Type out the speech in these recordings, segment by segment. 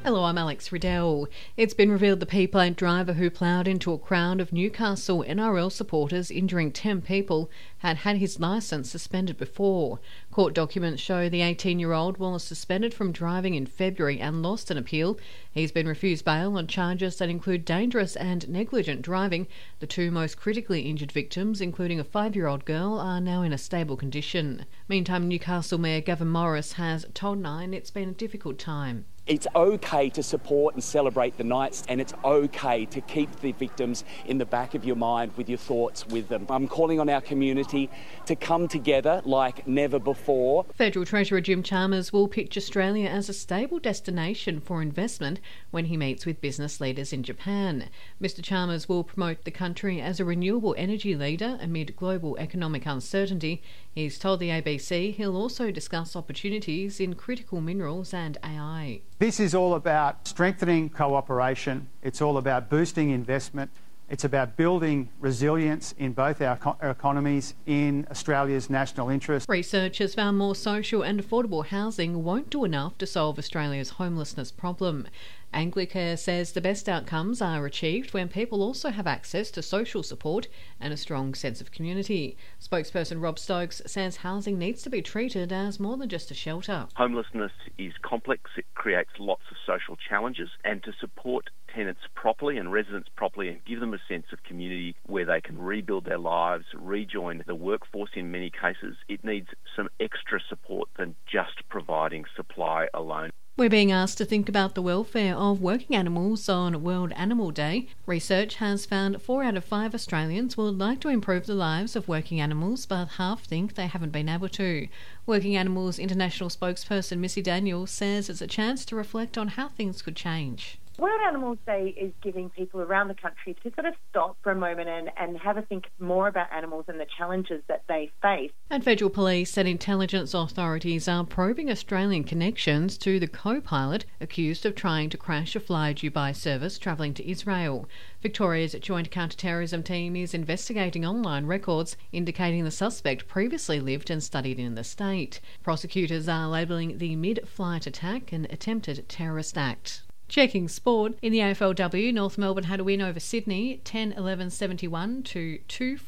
Hello, I'm Alex Riddell. It's been revealed the P-plate driver who ploughed into a crowd of Newcastle NRL supporters, injuring 10 people, had his licence suspended before. Court documents show the 18-year-old was suspended from driving in February and lost an appeal. He's been refused bail on charges that include dangerous and negligent driving. The two most critically injured victims, including a 5-year-old girl, are now in a stable condition. Meantime, Newcastle Mayor Gavin Morris has told Nine it's been a difficult time. It's okay to support and celebrate the Knights, and it's okay to keep the victims in the back of your mind with your thoughts with them. I'm calling on our community to come together like never before. Federal Treasurer Jim Chalmers will pitch Australia as a stable destination for investment when he meets with business leaders in Japan. Mr Chalmers will promote the country as a renewable energy leader amid global economic uncertainty. He's told the ABC he'll also discuss opportunities in critical minerals and AI. This is all about strengthening cooperation. It's all about boosting investment. It's about building resilience in both our economies in Australia's national interest. Research has found more social and affordable housing won't do enough to solve Australia's homelessness problem. Anglicare says the best outcomes are achieved when people also have access to social support and a strong sense of community. Spokesperson Rob Stokes says housing needs to be treated as more than just a shelter. Homelessness is complex. It creates lots of social challenges, and to support tenants properly and residents properly and give them a sense of community where they can rebuild their lives, rejoin the workforce in many cases, it needs some extra support than just providing supply alone. We're being asked to think about the welfare of working animals on World Animal Day. Research has found 4 out of 5 Australians would like to improve the lives of working animals, but half think they haven't been able to. Working Animals International spokesperson Missy Daniels says it's a chance to reflect on how things could change. World Animals Day is giving people around the country to sort of stop for a moment and have a think more about animals and the challenges that they face. And federal police and intelligence authorities are probing Australian connections to the co-pilot accused of trying to crash a Fly Dubai service travelling to Israel. Victoria's Joint Counter-Terrorism Team is investigating online records indicating the suspect previously lived and studied in the state. Prosecutors are labelling the mid-flight attack an attempted terrorist act. Checking sport. In the AFLW, North Melbourne had a win over Sydney, 10-11-71 to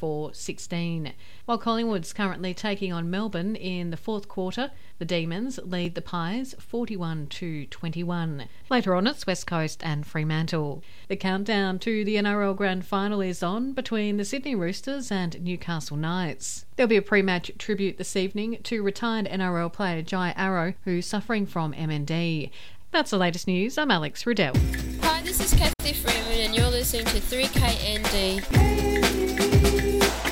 2-4-16. While Collingwood's currently taking on Melbourne in the fourth quarter, the Demons lead the Pies 41-21. Later on, it's West Coast and Fremantle. The countdown to the NRL Grand Final is on between the Sydney Roosters and Newcastle Knights. There'll be a pre-match tribute this evening to retired NRL player Jai Arrow, who's suffering from MND. That's the latest news. I'm Alex Riddell. Hi, this is Kathy Freeman and you're listening to 3KND.